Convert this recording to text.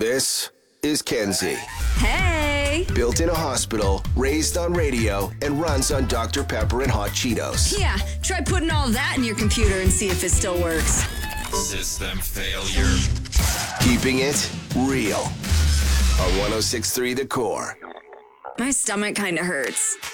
This is Kenzie. Hey! Built in a hospital, raised on radio, and runs on Dr. Pepper and Hot Cheetos. Yeah, try putting all that in your computer and see if it still works. System failure. Keeping it real. On 106.3 The Core. My stomach kind of hurts.